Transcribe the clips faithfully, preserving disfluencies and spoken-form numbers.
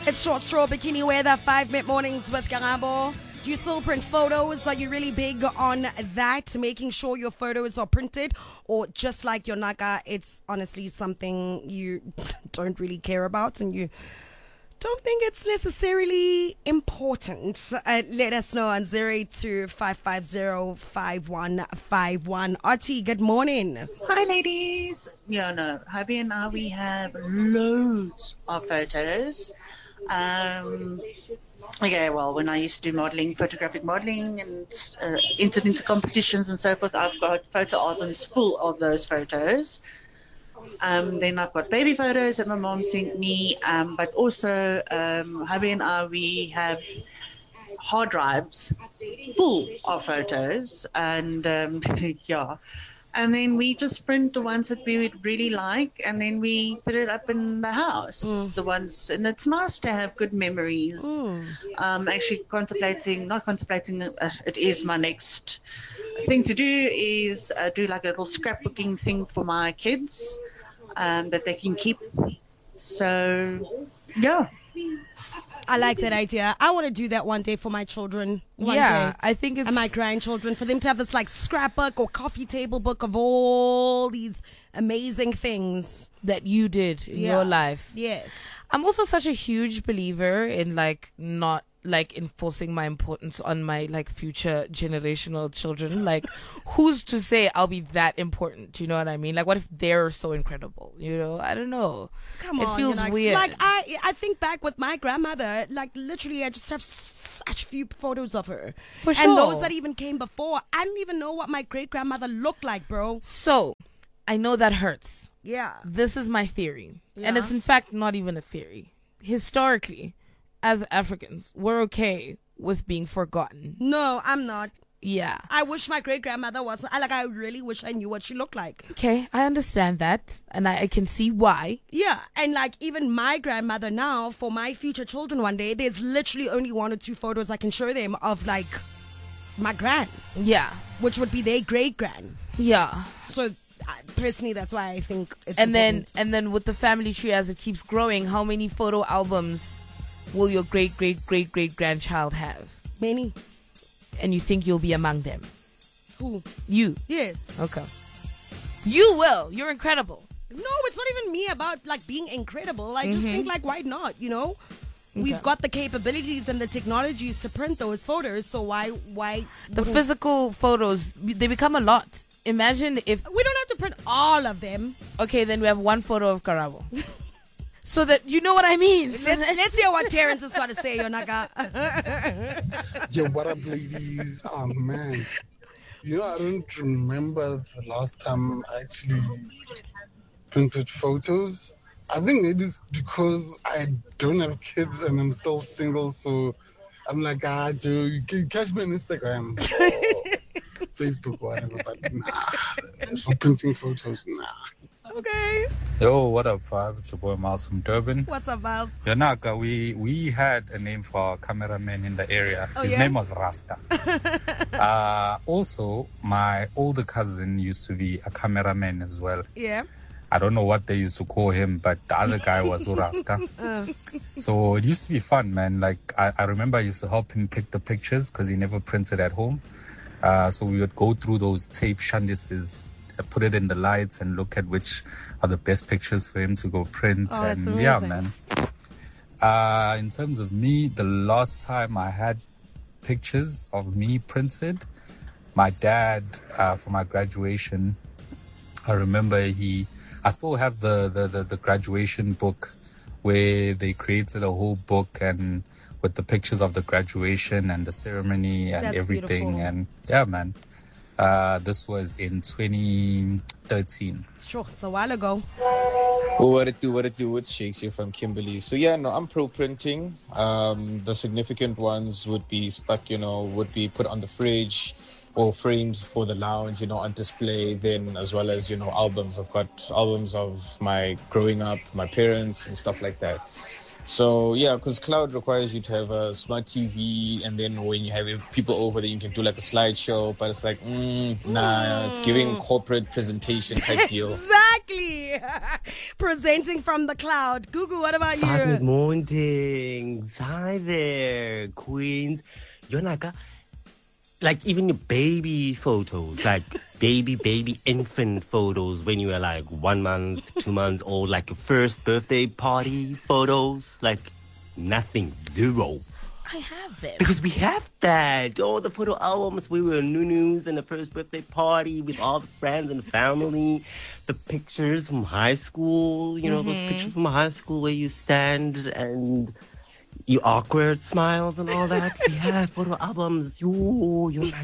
It's Short Straw Bikini Weather, five mid mornings with Garabo. Do you still print photos? Are you really big on that, making sure your photos are printed? Or just like your Naga, it's honestly something you don't really care about and you don't think it's necessarily important? Uh, let us know on zero eight two five five zero five one five one. Artie, good morning. Hi, ladies. Yeah, no, hubby and I, we have loads of photos. Um, okay, well, when I used to do modeling, photographic modeling, and uh, entered into competitions and so forth, I've got photo albums full of those photos. Um, then I've got baby photos that my mom sent me, um, but also um, hubby and I, we have hard drives full of photos, and um, yeah. And then we just print the ones that we would really like, and then we put it up in the house. Mm. The ones, and it's nice to have good memories. Mm. Um, actually, contemplating, not contemplating, uh, it is my next thing to do is uh, do like a little scrapbooking thing for my kids um, that they can keep. So, yeah. I like that idea. I want to do that one day for my children. One yeah, day. I think it's... And my grandchildren, for them to have this like scrapbook or coffee table book of all these amazing things that you did in yeah. your life. Yes. I'm also such a huge believer in like not like enforcing my importance on my like future generational children. Like, who's to say I'll be that important? You know what I mean? Like, what if they're so incredible? You know, I don't know. Come it on, feels you know, weird. Like I, I think back with my grandmother. Like literally, I just have such few photos of her. For sure. And those that even came before, I didn't even know what my great grandmother looked like, bro. So, I know that hurts. Yeah. This is my theory, yeah. and it's in fact not even a theory. Historically, as Africans, we're okay with being forgotten. No, I'm not. Yeah. I wish my great grandmother wasn't. I like. I really wish I knew what she looked like. Okay, I understand that, and I, I can see why. Yeah, and like even my grandmother now, for my future children one day, there's literally only one or two photos I can show them of like my gran. Yeah. Which would be their great gran. Yeah. So uh, personally, that's why I think it's and important. then and then with the family tree as it keeps growing, how many photo albums will your great great great great grandchild have? Many. And you think you'll be among them? Who? You. Yes. Okay. You will. You're incredible. No, it's not even me about like being incredible. I mm-hmm. just think like, why not? You know, okay. We've got the capabilities and the technologies to print those photos. So why, why? The physical photos, they become a lot. Imagine if we don't have to print all of them. Okay, then we have one photo of Karabo. So that you know what I mean. Let's, let's hear what Terrence has got to say, Yonaga. Yo, what up, ladies? Oh, man. You know, I don't remember the last time I actually printed photos. I think maybe it's because I don't have kids and I'm still single. So I'm like, ah, Joe, you can catch me on Instagram or Facebook or whatever. But nah, for printing photos, nah. Okay. Yo, what up, Five? It's your boy Miles from Durban. What's up, Miles? Yanaka, we we had a name for our cameraman in the area. Oh, His yeah? name was Rasta. uh, also, my older cousin used to be a cameraman as well. Yeah. I don't know what they used to call him, but the other guy was Rasta. uh. So it used to be fun, man. Like, I, I remember I used to help him pick the pictures because he never printed at home. Uh, so we would go through those tape shandises, put it in the lights and look at which are the best pictures for him to go print. Oh, and yeah, man. Uh, in terms of me, the last time I had pictures of me printed, my dad, uh, for my graduation, I remember he, I still have the, the, the, the graduation book where they created a whole book and with the pictures of the graduation and the ceremony and That's everything. beautiful. And yeah, man. Uh, this was in twenty thirteen. Sure, it's a while ago. Oh, what it do, what it do, it's Shakes here from Kimberley. So yeah, no, I'm pro printing. Um, the significant ones would be stuck, you know, would be put on the fridge or framed for the lounge, you know, on display. Then as well as, you know, albums. I've got albums of my growing up, my parents and stuff like that. So yeah, because cloud requires you to have a smart T V, and then when you have people over, then you can do like a slideshow. But it's like, mm, nah, it's giving corporate presentation type deal. Exactly. Presenting from the cloud. Gugu, what about Five you? Good morning. Hi there, queens. Yonaka, like even your baby photos, like baby, baby, infant photos when you were like one month, two months old, like your first birthday party photos, like nothing, zero. I have them. Because we have that. All the photo albums, we were nunus in the first birthday party with all the friends and family. The pictures from high school, you know, Mm-hmm. those pictures from high school where you stand and you awkward smiles and all that. We have photo albums. Yo, you're like,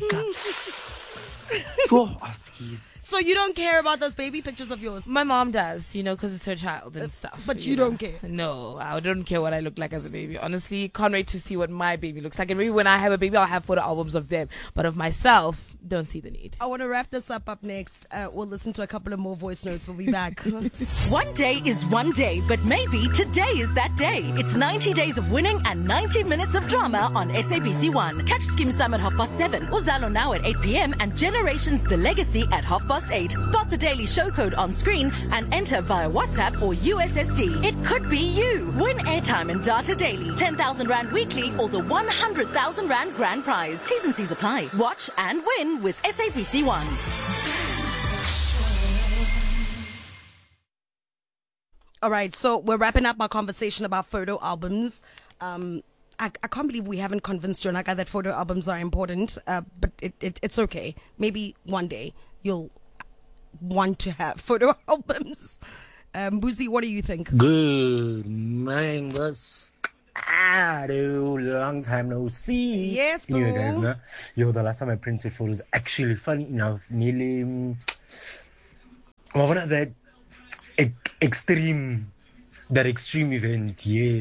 yo, Oskies. So you don't care about those baby pictures of yours? My mom does, you know, because it's her child and stuff. But you know. don't care? No, I don't care what I look like as a baby. Honestly, can't wait to see what my baby looks like. And maybe when I have a baby, I'll have photo albums of them. But of myself, don't see the need. I want to wrap this up up next. Uh, we'll listen to a couple of more voice notes. We'll be back. One day is one day, but maybe today is that day. It's ninety days of winning and ninety minutes of drama on S A B C one. Catch Skim Sam at half past seven, Uzalo now at eight p.m. and Generations The Legacy at half past eight. Spot the daily show code on screen and enter via WhatsApp or U S S D. It could be you. Win airtime and data daily, ten thousand Rand weekly or the one hundred thousand Rand grand prize. T's and C's apply. Watch and win with S A B C one. All right, so we're wrapping up our conversation about photo albums. Um, I, I can't believe we haven't convinced Jonaka that photo albums are important, uh, but it, it, it's okay. Maybe one day you'll want to have photo albums. Um, Buzi, what do you think? Good morning, boss. Ah, dude, long time no see. Yes, boo. You guys know, yo, the last time I printed photos, actually, funny enough, nearly, um, well, one of that e- extreme, that extreme event,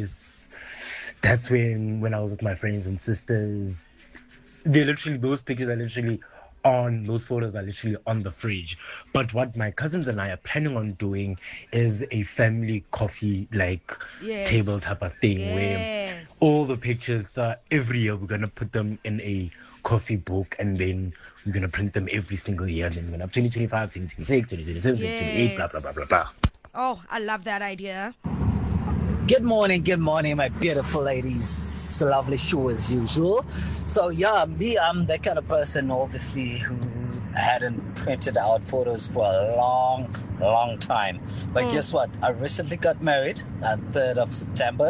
yes. That's when, when I was with my friends and sisters. They literally, those pictures are literally on, those photos are literally on the fridge. But what my cousins and I are planning on doing is a family coffee like Yes. table type of thing Yes. where all the pictures uh, every year we're gonna put them in a coffee book and then we're gonna print them every single year. And then we're gonna have twenty twenty-five, twenty twenty-six, twenty twenty-seven, twenty twenty-eight, blah blah blah blah blah. Oh, I love that idea. Good morning, good morning, my beautiful ladies. It's a lovely show as usual. So yeah, me, I'm the kind of person, obviously, who hadn't printed out photos for a long, long time. But guess what? I recently got married on third of September,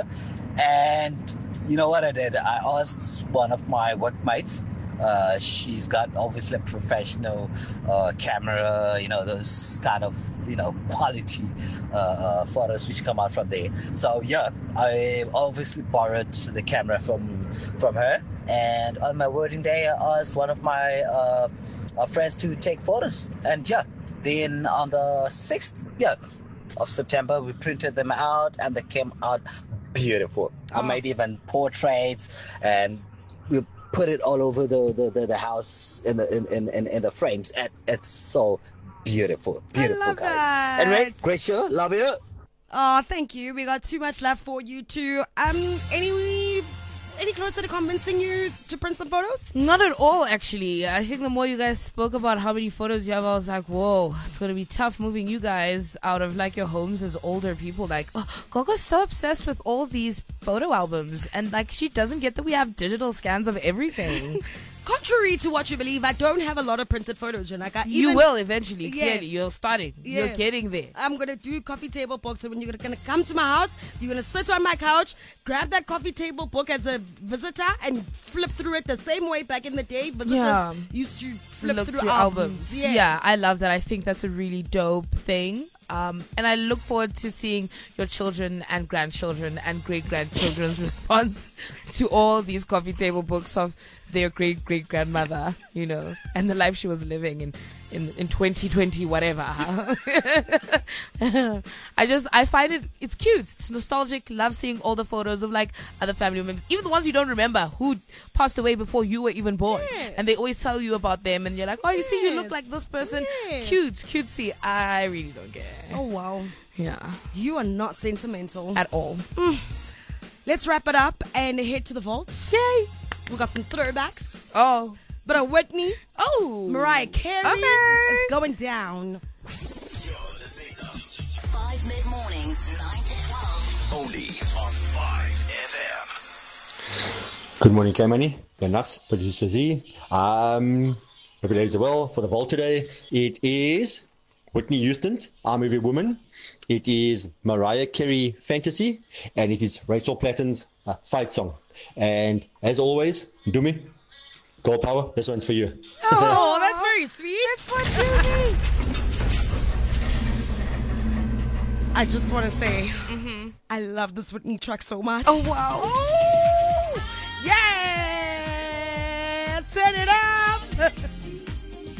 and you know what I did? I asked one of my workmates. Uh, she's got obviously a professional uh, camera, you know, those kind of, you know, quality uh, uh, photos which come out from there. So yeah, I obviously borrowed the camera from from her, and on my wedding day, I asked one of my uh, uh, friends to take photos, and yeah, then on the sixth, yeah, of September, we printed them out, and they came out beautiful. I made even portraits, and we put it all over the, the, the, the house in the in, in, in, in the frames, and it's so beautiful, beautiful, love guys. that. Anyway, great show, love you. Oh, thank you. We got too much left for you too. Um, any any closer to convincing you to print some photos? Not at all, actually. I think the more you guys spoke about how many photos you have, I was like, whoa, it's going to be tough moving you guys out of like your homes as older people. Like, oh, Gogo's so obsessed with all these photo albums, and like she doesn't get that we have digital scans of everything. Contrary to what you believe, I don't have a lot of printed photos, Janaka. You Even- will eventually, Yes. clearly. You're starting. You're Yes. getting there. I'm going to do coffee table books. And when you're going to come to my house, you're going to sit on my couch, grab that coffee table book as a visitor, and flip through it the same way back in the day visitors Yeah. used to flip Look through, through albums. albums. Yes. Yeah, I love that. I think that's a really dope thing. Um, and I look forward to seeing your children and grandchildren and great grandchildren's response to all these coffee table books of their great great grandmother, you know, and the life she was living in, in, in twenty twenty, whatever. I just, I find it, it's cute. It's nostalgic. Love seeing all the photos of like other family members, even the ones you don't remember who passed away before you were even born. Yes. And they always tell you about them, and you're like, oh, you see, you look Yes. like this person. Yes. Cute, cutesy. I really don't care. Oh, wow. Yeah, You are not sentimental. at all. Let's wrap it up and head to the vault. Yay! We got some throwbacks. Oh. But a Whitney, Oh. Mariah Carey Okay. is going down. Five mid-mornings, nine to twelve. Only on five F M. Good morning, K-Money. Good night, producer Z. Um, hope you ladies are well for the vault today. It is Whitney Houston's I'm Every Woman. It is Mariah Carey Fantasy. And it is Rachel Platten's uh, Fight Song. And as always, Dumi, Girl Power, this one's for you. Oh, that's very sweet. That's what you need. I just want to say, I love this Whitney track so much. Oh, wow. Oh.